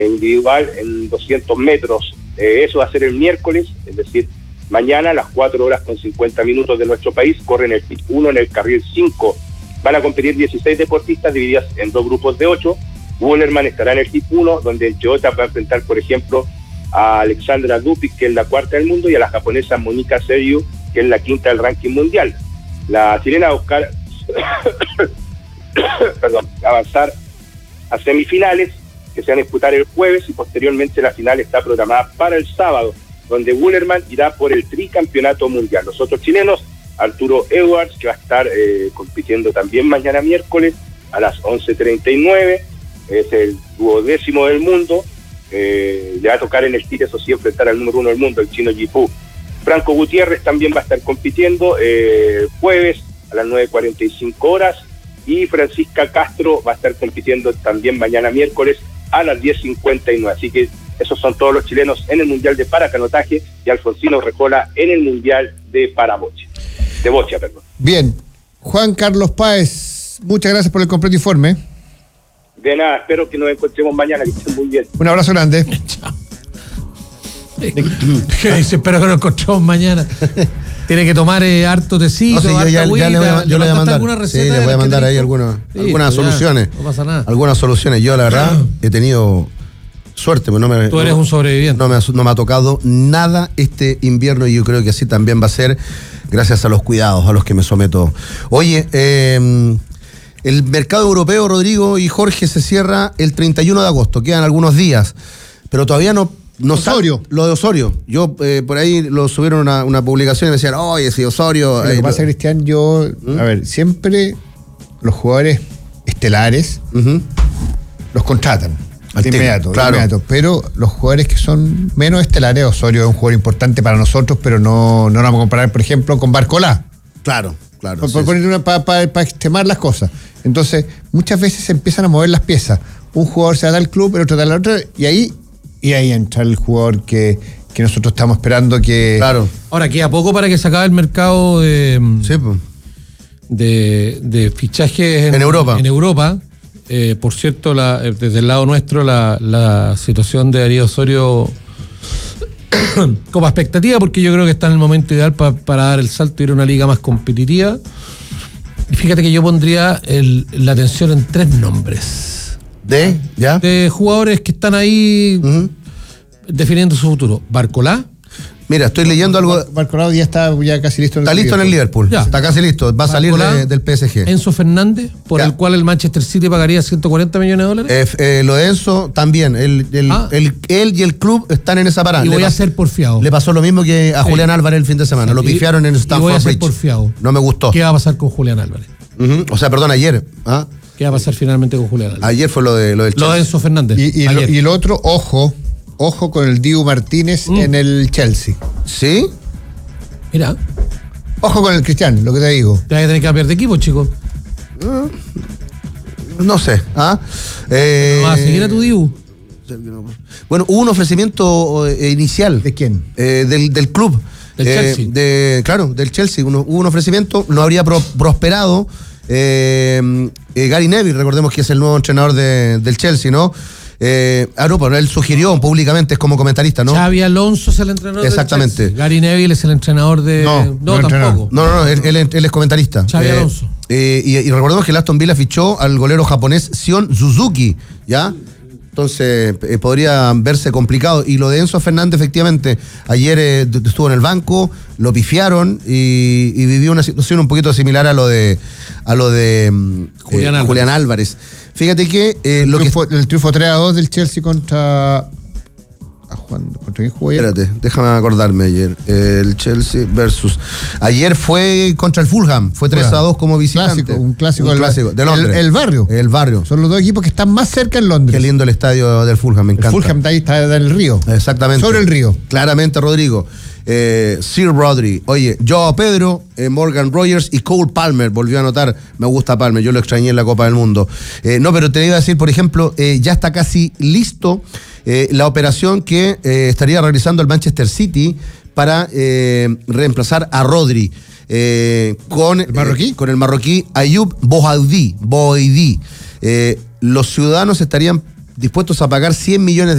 individual en 200 metros. Eso va a ser el miércoles, es decir, mañana a las 4:50 de nuestro país. Corren el HIT 1 en el carril 5. Van a competir 16 deportistas divididas en 2 grupos de 8. Wullerman estará en el HIT 1, donde el Toyota va a enfrentar, por ejemplo, a Alexandra Dupik, que es la 4ª del mundo, y a la japonesa Monika Seiryu, que es la 5ª del ranking mundial. La chilena va a buscar avanzar a semifinales, que se van a disputar el jueves, y posteriormente la final está programada para el sábado, donde Wullerman irá por el tricampeonato mundial. Los otros chilenos, Arturo Edwards, que va a estar compitiendo también mañana miércoles a las 11:39, es el 12º del mundo, le va a tocar en el tiro, eso sí, enfrentar al número 1 del mundo, el chino Yifu. Franco Gutiérrez también va a estar compitiendo jueves a las 9:45, y Francisca Castro va a estar compitiendo también mañana miércoles a las 10:59. Así que esos son todos los chilenos en el Mundial de Paracanotaje, y Alfonsino Rejola en el Mundial de Parabocha. De bocha, perdón. Bien. Juan Carlos Páez, muchas gracias por el completo informe. De nada, espero que nos encontremos mañana, que estén muy bien. Un abrazo grande. Chao. Espero que nos encontremos mañana. Tiene que tomar harto tecito, no, sí, yo le voy a mandar. Sí, le voy a mandar ahí algunas soluciones. No pasa nada. Algunas soluciones. Yo, la verdad, he tenido suerte. Tú eres un sobreviviente. No me ha tocado nada este invierno, y yo creo que así también va a ser, gracias a los cuidados a los que me someto. Oye, el mercado europeo, Rodrigo y Jorge, se cierra el 31 de agosto. Quedan algunos días, pero todavía no Osorio. Lo de Osorio. Yo por ahí lo subieron una publicación y me decían, oye, si Osorio. Lo que pasa, Cristian, a ver, siempre los jugadores estelares los contratan de inmediato, pero los jugadores que son menos estelares, Osorio es un jugador importante para nosotros, pero no nos vamos a comparar, por ejemplo, con Barcolá. Claro. Por poner para extremar las cosas. Entonces, muchas veces se empiezan a mover las piezas. Un jugador se da al club, el otro da al otro, y ahí entra el jugador que nosotros estamos esperando que... Claro. Ahora, queda poco para que se acabe el mercado de fichajes en Europa. En Europa. Por cierto, desde el lado nuestro, la situación de Darío Osorio como expectativa, porque yo creo que está en el momento ideal para dar el salto y ir a una liga más competitiva. Y fíjate que yo pondría la atención en 3 nombres. De jugadores que están ahí definiendo su futuro. Barcolá. Mira, estoy leyendo algo. Barcolá ya está casi listo en el Liverpool. Está listo en el Liverpool. Ya. Está casi listo. Va a salir del PSG. Enzo Fernández, por el cual el Manchester City pagaría 140 millones de dólares. Lo de Enzo también. Él y el club están en esa parada. Y voy a ser porfiado. Le pasó lo mismo que a Julián Álvarez el fin de semana. Lo pifiaron en Stamford Bridge. Voy a ser porfiado. No me gustó. ¿Qué va a pasar con Julián Álvarez? O sea, perdón, ayer. ¿Qué va a pasar finalmente con Julián Álvarez? Ayer fue lo del Chelsea. Lo de Enzo Fernández. Y el otro, ojo con el Dibu Martínez en el Chelsea. ¿Sí? Mira. Ojo con el Cristian, lo que te digo. Te vas a tener que cambiar de equipo, chico. No sé. ¿Vas a seguir a tu Dibu? Bueno, hubo un ofrecimiento inicial. ¿De quién? Del club. Del Chelsea. Del Chelsea. Hubo un ofrecimiento, no habría prosperado. Gary Neville, recordemos que es el nuevo entrenador del Chelsea, ¿no? Pero él sugirió públicamente, es como comentarista, ¿no? Xabi Alonso es el entrenador. Exactamente. Del Chelsea. Gary Neville es el entrenador de... No, tampoco. No, él es comentarista. Xabi Alonso. Y recordemos que el Aston Villa fichó al golero japonés Sion Suzuki, ¿ya? Entonces podría verse complicado. Y lo de Enzo Fernández, efectivamente, ayer estuvo en el banco, lo pifiaron y vivió una situación un poquito similar a lo de Julián Álvarez. Fíjate que el triunfo 3-2 del Chelsea contra quién jugó ayer. Espérate, déjame acordarme ayer. El Chelsea versus. Ayer fue contra el Fulham, fue 3-2 como visitante. Un clásico de Londres. El barrio. El barrio. Son los dos equipos que están más cerca en Londres. Qué lindo el estadio del Fulham, me encanta. El Fulham ahí está en el río. Exactamente. Sobre el río. Claramente, Rodrigo. Sir Rodri, oye, Joao Pedro, Morgan Rogers y Cole Palmer volvió a anotar. Me gusta Palmer, yo lo extrañé en la Copa del Mundo. No, pero te iba a decir, por ejemplo, ya está casi listo la operación que estaría realizando el Manchester City para reemplazar a Rodri con el marroquí Ayoub Boadi. Los ciudadanos estarían dispuestos a pagar 100 millones